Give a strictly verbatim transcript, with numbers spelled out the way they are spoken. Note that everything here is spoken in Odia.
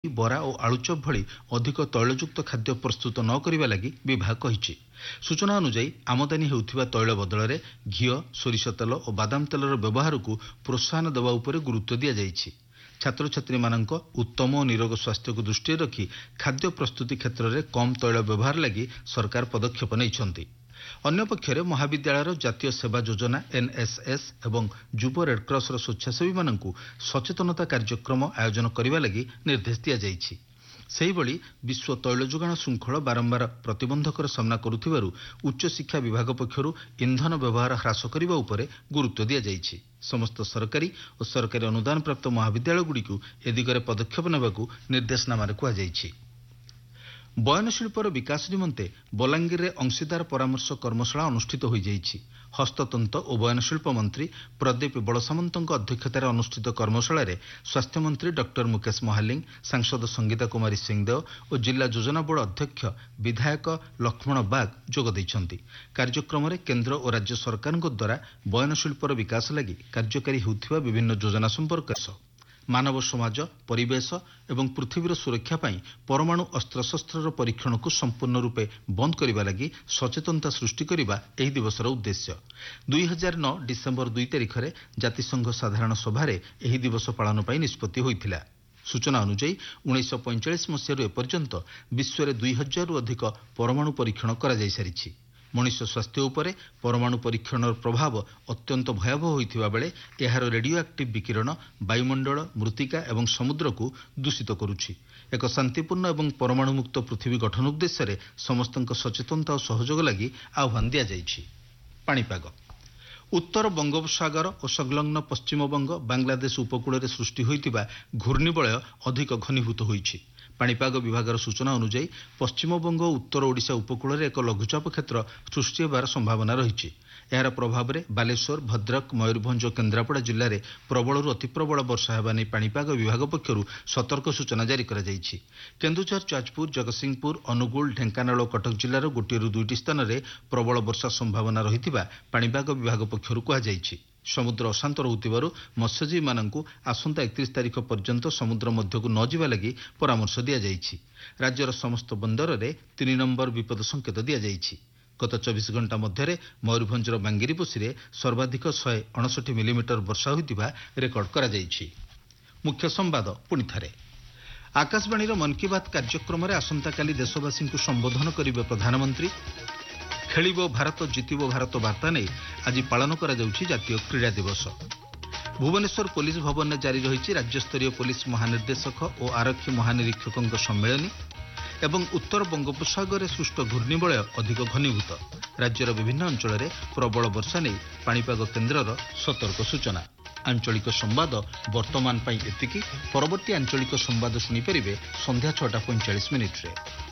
ବରା ଓ ଆଳୁଚପ୍ ଭଳି ଅଧିକ ତୈଳଯୁକ୍ତ ଖାଦ୍ୟ ପ୍ରସ୍ତୁତ ନ କରିବା ଲାଗି ବିଭାଗ କହିଛି। ସୂଚନା ଅନୁଯାୟୀ ଆମଦାନୀ ହେଉଥିବା ତୈଳ ବଦଳରେ ଘିଅ, ସୋରିଷ ତେଲ ଓ ବାଦାମ ତେଲର ବ୍ୟବହାରକୁ ପ୍ରୋତ୍ସାହନ ଦେବା ଉପରେ ଗୁରୁତ୍ୱ ଦିଆଯାଇଛି। ଛାତ୍ରଛାତ୍ରୀମାନଙ୍କ ଉତ୍ତମ ଓ ନିରୋଗ ସ୍ୱାସ୍ଥ୍ୟକୁ ଦୃଷ୍ଟିରେ ରଖି ଖାଦ୍ୟ ପ୍ରସ୍ତୁତି କ୍ଷେତ୍ରରେ କମ୍ ତୈଳ ବ୍ୟବହାର ଲାଗି ସରକାର ପଦକ୍ଷେପ ନେଇଛନ୍ତି। ଅନ୍ୟପକ୍ଷରେ ମହାବିଦ୍ୟାଳୟର ଜାତୀୟ ସେବା ଯୋଜନା ଏନ୍ଏସ୍ଏସ୍ ଏବଂ ଯୁବ ରେଡ୍କ୍ରସର ସ୍ୱେଚ୍ଛାସେବୀମାନଙ୍କୁ ସଚେତନତା କାର୍ଯ୍ୟକ୍ରମ ଆୟୋଜନ କରିବା ଲାଗି ନିର୍ଦ୍ଦେଶ ଦିଆଯାଇଛି। ସେହିଭଳି ବିଶ୍ୱ ତୈଳ ଯୋଗାଣ ଶୃଙ୍ଖଳ ବାରମ୍ବାର ପ୍ରତିବନ୍ଧକର ସାମ୍ନା କରୁଥିବାରୁ ଉଚ୍ଚଶିକ୍ଷା ବିଭାଗ ପକ୍ଷରୁ ଇନ୍ଧନ ବ୍ୟବହାର ହ୍ରାସ କରିବା ଉପରେ ଗୁରୁତ୍ୱ ଦିଆଯାଇଛି। ସମସ୍ତ ସରକାରୀ ଓ ସରକାରୀ ଅନୁଦାନପ୍ରାପ୍ତ ମହାବିଦ୍ୟାଳୟଗୁଡ଼ିକୁ ଏ ଦିଗରେ ପଦକ୍ଷେପ ନେବାକୁ ନିର୍ଦ୍ଦେଶନାମାରେ କୁହାଯାଇଛି। ବୟନଶିଳ୍ପର ବିକାଶ ନିମନ୍ତେ ବଲାଙ୍ଗୀରରେ ଅଂଶୀଦାର ପରାମର୍ଶ କର୍ମଶାଳା ଅନୁଷ୍ଠିତ ହୋଇଯାଇଛି। ହସ୍ତତନ୍ତ ଓ ବୟନଶିଳ୍ପ ମନ୍ତ୍ରୀ ପ୍ରଦୀପ ବଳସାମନ୍ତଙ୍କ ଅଧ୍ୟକ୍ଷତାରେ ଅନୁଷ୍ଠିତ କର୍ମଶାଳାରେ ସ୍ୱାସ୍ଥ୍ୟମନ୍ତ୍ରୀ ଡକ୍ଟର ମୁକେଶ ମହାଲିଂ, ସାଂସଦ ସଙ୍ଗୀତା କୁମାରୀ ସିଂଦେଓ ଓ ଜିଲ୍ଲା ଯୋଜନା ବୋର୍ଡ ଅଧ୍ୟକ୍ଷ ବିଧାୟକ ଲକ୍ଷ୍ମଣ ବାଗ ଯୋଗ ଦେଇଛନ୍ତି। କାର୍ଯ୍ୟକ୍ରମରେ କେନ୍ଦ୍ର ଓ ରାଜ୍ୟ ସରକାରଙ୍କ ଦ୍ୱାରା ବୟନଶିଳ୍ପର ବିକାଶ ଲାଗି କାର୍ଯ୍ୟକାରୀ ହେଉଥିବା ବିଭିନ୍ନ ଯୋଜନା ସମ୍ପର୍କରେ ମାନବ ସମାଜ, ପରିବେଶ ଏବଂ ପୃଥିବୀର ସୁରକ୍ଷା ପାଇଁ ପରମାଣୁ ଅସ୍ତ୍ରଶସ୍ତ୍ରର ପରୀକ୍ଷଣକୁ ସମ୍ପୂର୍ଣ୍ଣ ରୂପେ ବନ୍ଦ କରିବା ଲାଗି ସଚେତନତା ସୃଷ୍ଟି କରିବା ଏହି ଦିବସର ଉଦ୍ଦେଶ୍ୟ। ଦୁଇ ହଜାର ନଅ ଡିସେମ୍ବର ଦୁଇ ତାରିଖରେ ଜାତିସଂଘ ସାଧାରଣ ସଭାରେ ଏହି ଦିବସ ପାଳନ ପାଇଁ ନିଷ୍ପତ୍ତି ହୋଇଥିଲା। ସୂଚନା ଅନୁଯାୟୀ ଉଣେଇଶହ ପଇଁଚାଳିଶ ମସିହାରୁ ଏପର୍ଯ୍ୟନ୍ତ ବିଶ୍ୱରେ ଦୁଇ ହଜାରରୁ ଅଧିକ ପରମାଣୁ ପରୀକ୍ଷଣ କରାଯାଇସାରିଛି। ମଣିଷ ସ୍ୱାସ୍ଥ୍ୟ ଉପରେ ପରମାଣୁ ପରୀକ୍ଷଣର ପ୍ରଭାବ ଅତ୍ୟନ୍ତ ଭୟାବହ ହୋଇଥିବା ବେଳେ ଏହାର ରେଡିଓ ଆକ୍ଟିଭ୍ ବିକିରଣ ବାୟୁମଣ୍ଡଳ, ମୃତ୍ତିକା ଏବଂ ସମୁଦ୍ରକୁ ଦୂଷିତ କରୁଛି। ଏକ ଶାନ୍ତିପୂର୍ଣ୍ଣ ଏବଂ ପରମାଣୁ ମୁକ୍ତ ପୃଥିବୀ ଗଠନ ଉଦ୍ଦେଶ୍ୟରେ ସମସ୍ତଙ୍କ ସଚେତନତା ଓ ସହଯୋଗ ଲାଗି ଆହ୍ୱାନ ଦିଆଯାଇଛି। ପାଣିପାଗ। ଉତ୍ତର ବଙ୍ଗୋପସାଗର ଓ ସଂଲଗ୍ନ ପଶ୍ଚିମବଙ୍ଗ, ବାଂଲାଦେଶ ଉପକୂଳରେ ସୃଷ୍ଟି ହୋଇଥିବା ଘୂର୍ଣ୍ଣିବଳୟ ଅଧିକ ଘନୀଭୂତ ହୋଇଛି। ପାଣିପାଗ ବିଭାଗର ସୂଚନା ଅନୁଯାୟୀ ପଶ୍ଚିମବଙ୍ଗ ଓ ଉତ୍ତର ଓଡ଼ିଶା ଉପକୂଳରେ ଏକ ଲଘୁଚାପ କ୍ଷେତ୍ର ସୃଷ୍ଟି ହେବାର ସମ୍ଭାବନା ରହିଛି। ଏହାର ପ୍ରଭାବରେ ବାଲେଶ୍ୱର, ଭଦ୍ରକ, ମୟୂରଭଞ୍ଜ ଓ କେନ୍ଦ୍ରାପଡ଼ା ଜିଲ୍ଲାରେ ପ୍ରବଳରୁ ଅତିପ୍ରବଳ ବର୍ଷା ହେବା ନେଇ ପାଣିପାଗ ବିଭାଗ ପକ୍ଷରୁ ସତର୍କ ସୂଚନା ଜାରି କରାଯାଇଛି। କେନ୍ଦୁଝର, ଯାଜପୁର, ଜଗତସିଂହପୁର, ଅନୁଗୁଳ, ଢେଙ୍କାନାଳ ଓ କଟକ ଜିଲ୍ଲାର ଗୋଟିଏରୁ ଦୁଇଟି ସ୍ଥାନରେ ପ୍ରବଳ ବର୍ଷା ସମ୍ଭାବନା ରହିଥିବା ପାଣିପାଗ ବିଭାଗ ପକ୍ଷରୁ କୁହାଯାଇଛି। ସମୁଦ୍ର ଅଶାନ୍ତ ରହୁଥିବାରୁ ମତ୍ସ୍ୟଜୀବୀମାନଙ୍କୁ ଆସନ୍ତା ଏକତିରିଶ ତାରିଖ ପର୍ଯ୍ୟନ୍ତ ସମୁଦ୍ର ମଧ୍ୟକୁ ନ ଯିବା ଲାଗି ପରାମର୍ଶ ଦିଆଯାଇଛି। ରାଜ୍ୟର ସମସ୍ତ ବନ୍ଦରରେ ତିନି ନମ୍ବର ବିପଦ ସଂକେତ ଦିଆଯାଇଛି। ଗତ ଚବିଶ ଘଣ୍ଟା ମଧ୍ୟରେ ମୟୂରଭଞ୍ଜର ବାଙ୍ଗିରିପୋଷିରେ ସର୍ବାଧିକ ଶହେ ଅଣଷଠି ମିଲିମିଟର ବର୍ଷା ହୋଇଥିବା ରେକର୍ଡ କରାଯାଇଛି। ମୁଖ୍ୟ ସମ୍ବାଦ ପୁଣିଥରେ। ଆକାଶବାଣୀର ମନ୍ କି ବାତ୍ କାର୍ଯ୍ୟକ୍ରମରେ ଆସନ୍ତାକାଲି ଦେଶବାସୀଙ୍କୁ ସମ୍ବୋଧନ କରିବେ ପ୍ରଧାନମନ୍ତ୍ରୀ। ଖେଳିବ ଭାରତ, ଜିତିବ ଭାରତ ବାର୍ତ୍ତା ନେଇ ଆଜି ପାଳନ କରାଯାଉଛି ଜାତୀୟ କ୍ରୀଡ଼ା ଦିବସ। ଭୁବନେଶ୍ୱର ପୋଲିସ ଭବନରେ ଜାରି ରହିଛି ରାଜ୍ୟସ୍ତରୀୟ ପୋଲିସ ମହାନିର୍ଦ୍ଦେଶକ ଓ ଆରକ୍ଷୀ ମହାନିରୀକ୍ଷକଙ୍କ ସମ୍ମିଳନୀ। ଏବଂ ଉତ୍ତର ବଙ୍ଗୋପସାଗରରେ ସୃଷ୍ଟ ଘୂର୍ଣ୍ଣିବଳୟ ଅଧିକ ଘନୀଭୂତ। ରାଜ୍ୟର ବିଭିନ୍ନ ଅଞ୍ଚଳରେ ପ୍ରବଳ ବର୍ଷା ନେଇ ପାଣିପାଗ କେନ୍ଦ୍ରର ସତର୍କ ସୂଚନା। ଆଞ୍ଚଳିକ ସମ୍ବାଦ ବର୍ତ୍ତମାନ ପାଇଁ ଏତିକି। ପରବର୍ତ୍ତୀ ଆଞ୍ଚଳିକ ସମ୍ବାଦ ଶୁଣିପାରିବେ ସନ୍ଧ୍ୟା ଛଅଟା ପଇଁଚାଳିଶ ମିନିଟ୍ରେ।